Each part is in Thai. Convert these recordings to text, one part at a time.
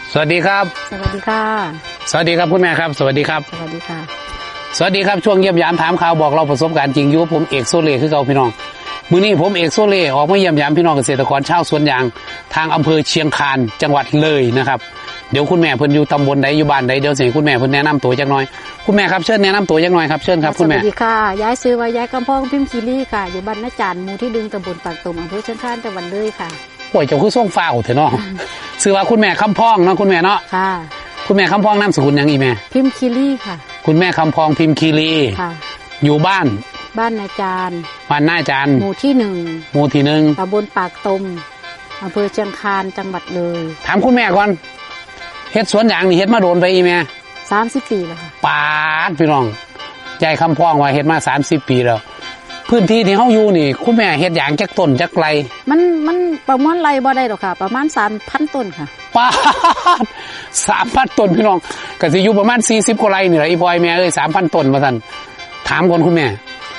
สวัสดีครับสวัสดีค่ะสวัสดีครับคุณแม่ครับสวัสดีครับสวัสดีค่ะสวัสดีครับช่วงเยี่ยมยามถามข่าวบอกเราประสบการณ์จริงอยู่ผมเอกโซเล่คือเก่าพี่น้องมื้อนี้ผมเอกโซเล่ออกมาเยี่ยมยามพี่น้องเกษตรกรชาวสวนยางทางอำเภอเชียงคานจังหวัดเลยนะครับเดี๋ยวคุณแม่เพิ่นอยู่ตำบลใดอยู่บ้านใดเดี๋ยวสิคุณแม่เพิ่นแนะนำตัวจักหน่อยคุณแม่ครับเชิญแนะนำตัวจักหน่อยครับเชิญครับคุณแม่สวัสดีค่ะย้ายซื้อว่ายายกำพองพิมพ์คีรีค่ะอยู่บ้านนาจานหมู่ที่ดึงตำบลปากตุ่มอำเภอเชียงคานจังหวัดเลยค่ะโอ้ยเจ้าคือส่งฟ้าวเถอะเนาะชื่อว่าคุณแม่คำพองเนาะคุณแม่เนาะค่ะคุณแม่คำพองนามสกุลหยังอีแม่พิมพ์คีรีค่ะคุณแม่คำพองพิมพ์คีรีค่ะอยู่บ้านนาจานบ้านนาจานหมู่ที่1ตำบลปากตุ่มอำเภอเชียงคานจังหวัดเลยถามคุณแม่ก่อนเฮ็ดสวนยางนี่เฮ็ดมาโดนไปอีแม่ 30 ปีแล้วค่ะปาดพี่น้องใจคำพองว่าเฮ็ดมา30 ปีแล้วพื้นที่ที่เฮาอยู่นี่คุณแม่เฮ็ดยางจักต้นจักไรมันประมาณไรบ่ได้หรอกค่ะประมาณ 3,000 ต้นค่ะปาด 3,000 ต้นพี่น้องก็สิอยู่ประมาณ40กว่าไร่นี่แหละอีพ่อยแม่เอ้ย 3,000 ต้นว่าซั่นถามก่อนคุณแม่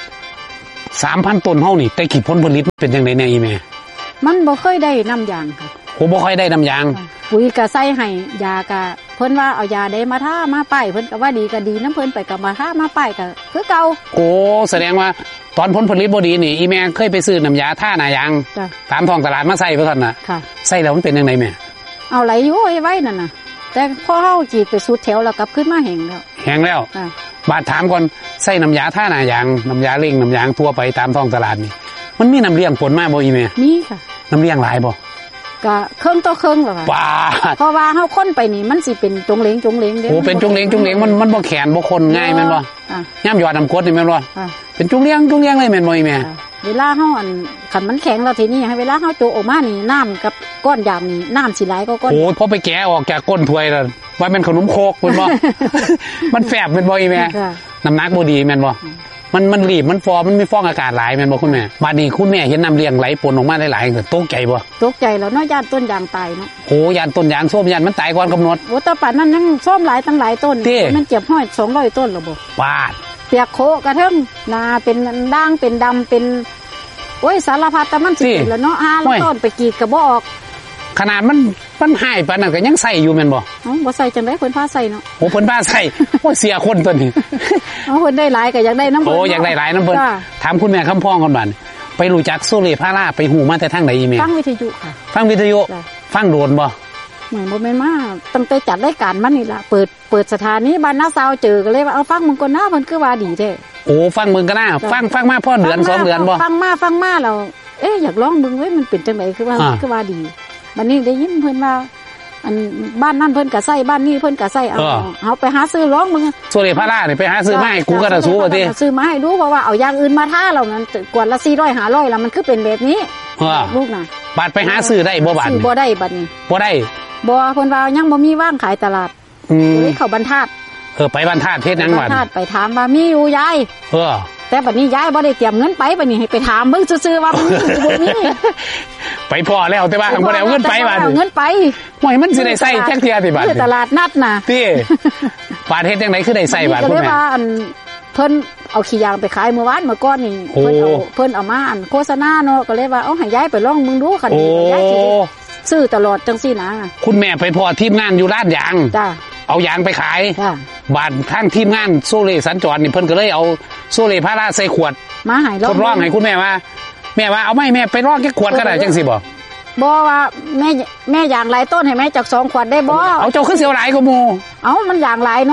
3,000 ต้นเฮานี่แต่กี่ผลผลิตเป็นจังได๋แน่อีแม่มันบ่เคยได้น้ำยางค่ะโหบ่ค่อยได้น้ำยางปุ๋ยก็ใส่ให้ยาก็เพิ่นว่าเอายาได้มาท่ามาป้ายเพิ่นก็ว่าดีก็ดีน้ำเพิ่นไปก็มาท่ามาป้ายก็คือเก่าโอ้แสดงว่าตอนผลผลิตบ่ดีนี่อีแม่เคยไปซื้อน้ำยาท่าหน้ายางตามท้องตลาดมาใส่ว่าซั่นน่ะใส่แล้วมันเป็นจังไดแม่เอาไหลอยู่ไว้นั่นน่ะแต่พอเฮาจีดไปสุดแถวแล้วกลับขึ้นมาแห้งแล้วบาดถามก่อนใส่น้ำยาท่าหน้ายางน้ำยาเร่งน้ำยางทั่วไปตามท้องตลาดนี่มันมีน้ำเลี้ยงผลมาบ่อีแม่มีค่ะน้ำเลี้ยงหลายบ่ก็เครื่องต่อเครื่องล่ะค่ะเพราะว่าเฮาค้นไปนี่มันสิเป็นจงเหลงเด้โอ้เป็นจงเหลงมันบ่แข็งบ่คนง่ายแม่นบ่ย่ำยอดน้ำกรดนี่แม่นบ่เป็นจงเลี้ยงเลยแม่นบ่อีแม่เวลาเฮาคันมันแข็งแล้วทีนี้ให้เวลาเฮาโจกออกมานี่น้ำกับก้อนยางนี่น้ำสิหลายก็ก้อนโอ้พอไปแกะออกจากก้นถ้วยแล้วว่ามันขนมโคกแม่นบ่มันแฝบแม่นบ่อีแม่น้ำหนักบ่ดีแม่นบ่มันรีบมันฟอมันมีฟองอากาศหลายแม่นบ่คุณแม่บัดนี้คุณแม่เห็นน้ำเลี้ยงไหลปนออกมาหลายๆก็ตกใจบ่ตกใจแล้วเนาะย่านต้นยางตายเนาะโอ้ย่านต้นยางส้มย่านมันตายก่อนกำหนดโอ้แต่ป่านนั้นยังส้มหลายตั้งหลายต้นมันเจ็บห้อย200ต้นแล้วบ่ปาดเปียกโคกระเทิงนาเป็นด่างเป็นดำเป็นโอ้ยสารพัดแต่มันสิแล้วเนาะต้นไปกรีดก็บ่ออกขนาดมันหายปานนั้นก็ยังใส่อยู่แม่นบ่บ่ใส่จังได๋เพิ่นพาใส่เนาะโอ้เพิ่นพาใส่โอ้เสียคนตัวนี้เพิ่นได้หลายก็อยากได้น้ำเพิ่นโอ้อยากได้หลายน้ำเพิ่นถามคุณแม่คำพ้องก่อนบัดไปรู้จักโซเล่พาราไปฮู้มาแต่ทางใดอีแม่ฟังวิทยุค่ะฟังวิทยุฟังโดนบ่เหมือนบ่แม่นมาตั้งแต่จัดรายการมันนี่ล่ะเปิดสถานีบ้านนาซาวเจอก็เลยว่าเอาฟังมึงก่อนนะเพิ่นคือว่าดีแท้โอ้ฟังมึงก็น่าฟังมาพอเดือน2เดือนบ่ฟังมาแล้วอยากลองมึงเว้ยมันเป็นจังได๋คือว่าดีบัดนี้ได้ยินเพิ่นว่าอันบ้านนั่นเพิ่นก็ใส่บ้านนี้เพิ่นก็ใส่เอาไปหาซื้อร้องมึงโซเล่พารานี่ไปหาซื้อมาให้กูก็จะสู้ว่าติซื้อมาให้ดูเพราะว่าเอาอย่างอื่นมาท่าแล้วมันกวดละ400 500แล้วมันคือเป็นแบบนี้ลูกน่ะบาดไปหาซื้อได้บ่บาดซื้อบ่ได้บัดนี้บ่ได้บ่เพิ่นว่ายังบ่มีว่างขายตลาดเลยเข้าบรรทัดไปบรรทัดเฮ็ดหยังบัดไปถามว่ามีอยู่ยายแต่บัดนี้ยายบ่ได้เตรียมเงินไปบัดนี้ให้ไปถามเบิ่งซื่อๆว่ามันมีบ่มีไปพอแล้วแต่ว่าบ่ได้เอาเงินไปบัดเอาเงินไปโอ้ยมันสิได้ใช้จักเที่ยติบัดตลาดนัดน่ะติบาดเฮ็ดจังได๋คือได้ใช้บาดคุณแม่ก็เลยว่าเพิ่นเอาขี้ยางไปขายเมื่อวานเมื่อก่อนนี่เพิ่นเอามาโฆษณาเนาะก็เลยว่าเอาให้ยายไปลองมึงดูคันนี้ยายสิซื้อตลอดจังซี่นะคุณแม่ไปพอทีมงานอยู่ร้านยางจ้ะเอายางไปขายบาดทางทีมงานโซเล่สัญจรนี่เพิ่นก็เลยเอาโซเล่พาราใส่ขวดมาให้ทดลองให้คุณแม่ว่าเอาไหมแม่ไปลองแค่ขวดก็ได้จังสิบ่ว่าแม่อย่างหลายต้นให้แม่จาก2ขวดได้บ่เอาเจ้าคือเสียวหลายกว่าหมู่มันอย่างหลายเนาะ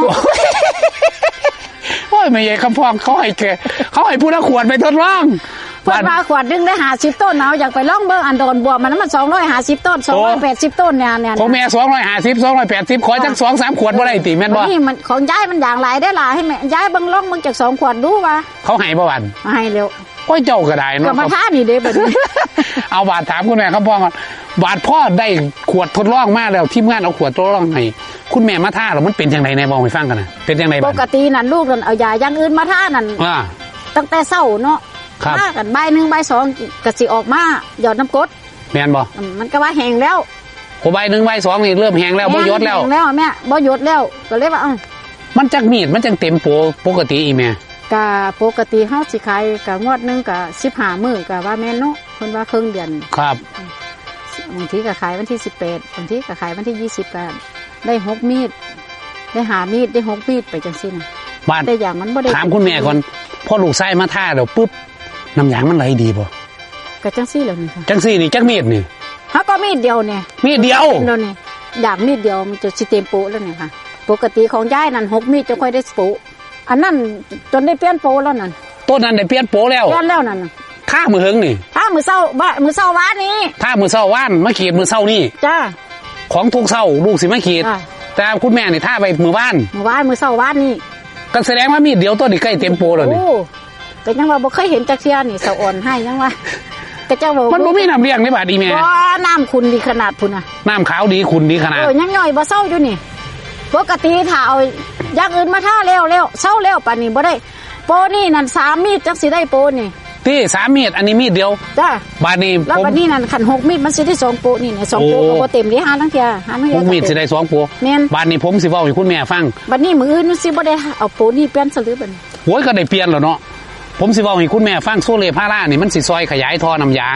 โอ้ยแม่ใหญ่คำพองเขาให้ผู้ละขวดไปทดลองเพิ่นว่าขวดนึงได้50ต้นเอาอยากไปลองเบิ่งอันโดนบวกมัน250ต้น280ต้นเนี่ยของแม่250 280ขอจัก 2-3 ขวดบ่ได้ติแม่นบ่นี่มันของยายมันอย่างหลายได้ล่ะให้แม่ยายเบิ่งลองเบิ่งจาก2ขวดดูว่าเขาให้บ่วันให้เร็วก็เจ้าก็ได้เนาะก็มาท่านี่เด้บัดนี้เอาบาดถามคุณแม่คำพองก่อนบาดพ่อได้ขวดทดลองมาแล้วทีมงานเอาขวดทดลองให้คุณแม่มาท่าแล้วมันเป็นจังได๋แน่บอกให้ฟังกันน่ะเป็นจังได๋ปกตินั่นลูกนั่นเอายาอย่างอื่นมาท่านั่นตั้งแต่เช้าเนาะท่ากันบ่าย1บ่าย2ก็สิออกมาหยอดน้ำกรดแม่นบ่มันก็ว่าแห้งแล้วโอ้บ่าย1บ่าย2นี่เริ่มแห้งแล้วบ่หยดแล้วแห้งแล้วแม่บ่หยดแล้วก็เลยว่ามันจักมีดมันจังเต็มโปปกติอีแม่ก็ปกติเฮาสิขายก็งวดนึงก็15มื้อก็ว่าแม่นเนาะเพิ่นว่าครึ่งเดือนครับบางทีก็ขายวันที่18บางทีก็ขายวันที่20ก็ได้6 มีดได้5 มีดได้6 มีดไปจังซี่น่ะบ้านแต่อย่างมันบ่ได้ถามคุณแม่ก่อนพอลูกชายมาท่าแล้วปุ๊บน้ำยางมันไหลดีบ่ก็จังซี่แล้วนี่ค่ะจังซี่นี่จักมีดนี่ฮะก็มีดเดียวเนี่ยมีดเดียวแล้วนี่ดาบมีดเดียวมันจะสิเต็มโปะแล้วเนี่ยค่ะปกติของยายนั่น6 มีดจะค่อยได้โปะอันนั้นจนได้เปลี่ยนโปะแล้วนั่นต้นนั้นได้เปลี่ยนโปะแล้วเปลี่ยนแล้วนั่นท่ามือหึงนี่ท่ามือเศร้าวานนี้ท่ามือเศร้าวานมาขีดมือเศร้านี่จ้าของทุกเศร้าลูกสิมาขีดแต่คุณแม่นี่ท่าไปมือบ้านมือเศร้าวานนี่ก็แสดงว่ามีดเดียวต้นนี่ใกล้เต็มโปะแล้วนี่โอ้แต่ยังว่าบ่เคยเห็นจักเที่ยนี่สะอ่อนให้ยังว่าแต่เจ้าบอกมันบ่มีน้ำเลี้ยงในบาดอีแม่บ่น้ำขุ่นดีขนาดพุ่นน่ะน้ำขาวดีขุ่นดีขนาดยังย่อยบ่เศร้าอยู่นี่ปกติถ้าเอาอย่างอื่นมาท่าเร็วเศร้าเร็วปานนี้บ่ได้โปนี่นั่น3 มีดจักสิได้โปนี่ที่3 มีดอันนี้มีดเดียวจ้าบาดนี้แล้วบาดนี้นั่นขัน6 มีดมันสิได้2 โปนี่เนี่ย2 โปก็บ่เต็มดิหาทั้งเที่ย 6 มีดสิได้2 โปแม่นบาดนี้ผมสิเว้าให้คุณแม่ฟังบาดนี้มื้ออื่นสิบ่ได้เอาโปนี่เปลี่ยนซะหรือบัดนี้โหยก็ได้เปลี่ยนแล้วเนาะผมสิเว้าให้คุณแม่ฟังโซเลพารานี่มันสิซอยขยายท่อน้ำยาง